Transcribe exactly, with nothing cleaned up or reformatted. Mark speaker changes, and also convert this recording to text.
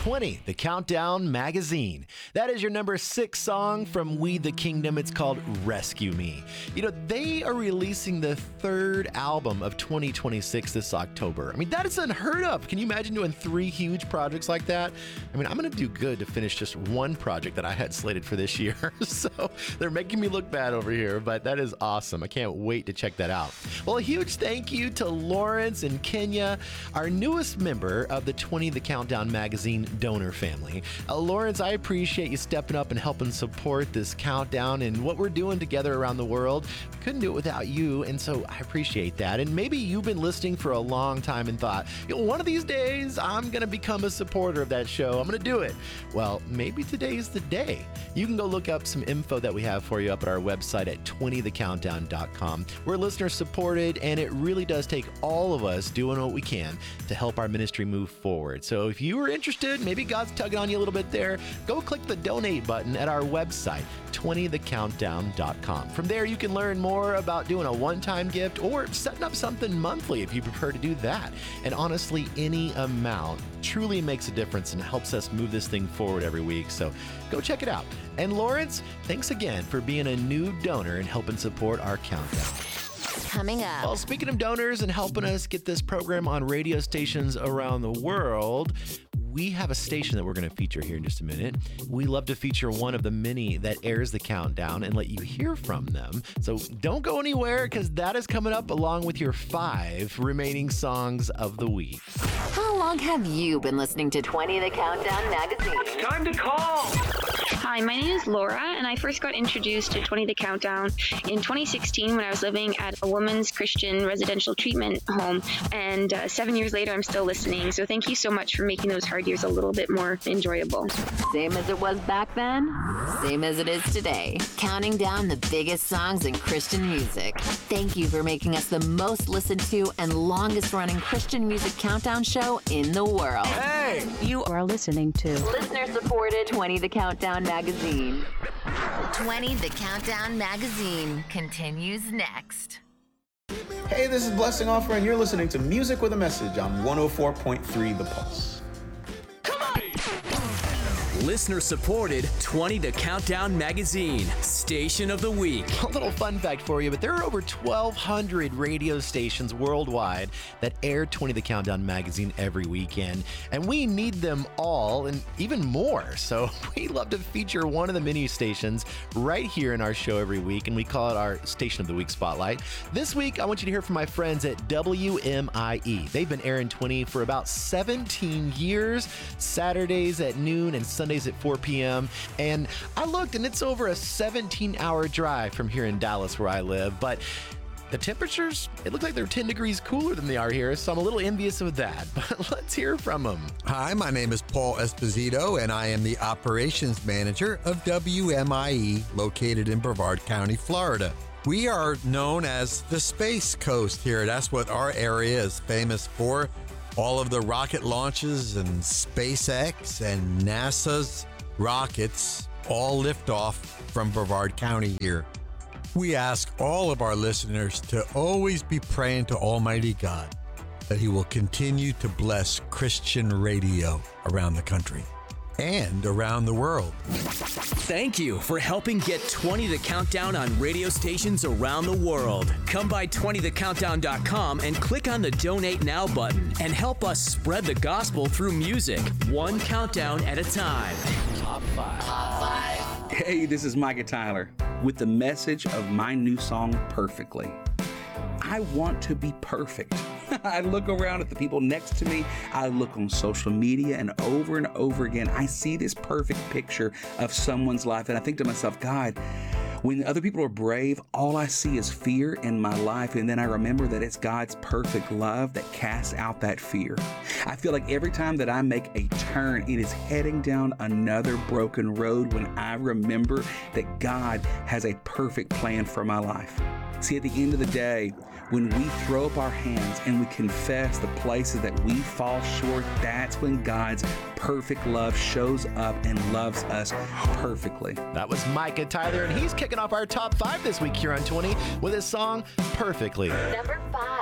Speaker 1: twenty, The Countdown Magazine. That is your number six song from We the Kingdom. It's called Rescue Me. You know, they are releasing the third album of twenty twenty-six this October. I mean, that is unheard of. Can you imagine doing three huge projects like that? I mean, I'm going to do good to finish just one project that I had slated for this year. So they're making me look bad over here, but that is awesome. I can't wait to check that out. Well, a huge thank you to Lawrence in Kenya, our newest member of the twenty The Countdown Magazine donor family. Uh, Lawrence, I appreciate you stepping up and helping support this countdown and what we're doing together around the world. Couldn't do it without you, and so I appreciate that. And maybe you've been listening for a long time and thought, you know, one of these days I'm going to become a supporter of that show. I'm going to do it. Well, maybe today's the day. You can go look up some info that we have for you up at our website at twenty the countdown dot com. We're listener supported, and it really does take all of us doing what we can to help our ministry move forward. So if you are interested, maybe God's tugging on you a little bit there, go click the donate button at our website, twenty the countdown dot com. From there, you can learn more about doing a one-time gift or setting up something monthly if you prefer to do that. And honestly, any amount truly makes a difference and helps us move this thing forward every week. So go check it out. And Lawrence, thanks again for being a new donor and helping support our countdown.
Speaker 2: Coming up.
Speaker 1: Well, speaking of donors and helping us get this program on radio stations around the world, we have a station that we're going to feature here in just a minute. We love to feature one of the many that airs the countdown and let you hear from them. So don't go anywhere, because that is coming up along with your five remaining songs of the week.
Speaker 2: How long have you been listening to twenty The Countdown Magazine?
Speaker 3: It's time to call!
Speaker 4: Hi, my name is Laura, and I first got introduced to twenty The Countdown in twenty sixteen when I was living at a women's Christian residential treatment home. And uh, seven years later, I'm still listening. So thank you so much for making those hard years a little bit more enjoyable.
Speaker 2: Same as it was back then, same as it is today. Counting down the biggest songs in Christian music. Thank you for making us the most listened to and longest running Christian music countdown show in the world.
Speaker 1: Hey!
Speaker 5: You are listening to
Speaker 2: Listener supported twenty The Countdown Magazine.
Speaker 6: twenty The Countdown Magazine continues next.
Speaker 7: Hey, this is Blessing Offer, and you're listening to Music with a Message on one oh four point three The Pulse.
Speaker 8: Listener supported twenty The Countdown Magazine, Station of the Week.
Speaker 1: A little fun fact for you, but there are over twelve hundred radio stations worldwide that air twenty The Countdown Magazine every weekend, and we need them all and even more. So we love to feature one of the many stations right here in our show every week, and we call it our Station of the Week Spotlight. This week, I want you to hear from my friends at W M I E. They've been airing twenty for about seventeen years, Saturdays at noon and Sundays at four p.m. And I looked, and it's over a seventeen hour drive from here in Dallas where I live, but the temperatures, it looks like they're ten degrees cooler than they are here, so I'm a little envious of that. But let's hear from them.
Speaker 9: Hi, my name is Paul Esposito, and I am the operations manager of W M I E, located in Brevard County, Florida. We are known as the Space Coast here. That's what our area is famous for. All of the rocket launches and SpaceX and NASA's rockets all lift off from Brevard County here. We ask all of our listeners to always be praying to Almighty God that He will continue to bless Christian radio around the country and around the world.
Speaker 8: Thank you for helping get twenty The Countdown on radio stations around the world. Come by twenty the countdown dot com and click on the Donate Now button and help us spread the gospel through music, one countdown at a time.
Speaker 1: Top five.
Speaker 6: Top five.
Speaker 3: Hey, this is Micah Tyler with the message of my new song, Perfectly. I want to be perfect. I look around at the people next to me. I look on social media, and over and over again, I see this perfect picture of someone's life. And I think to myself, God, when other people are brave, all I see is fear in my life. And then I remember that it's God's perfect love that casts out that fear. I feel like every time that I make a turn, it is heading down another broken road when I remember that God has a perfect plan for my life. See, at the end of the day, when we throw up our hands and we confess the places that we fall short, that's when God's perfect love shows up and loves us perfectly.
Speaker 1: That was Micah Tyler, and he's kicking off our top five this week here on twenty with his song, Perfectly.
Speaker 2: Number five.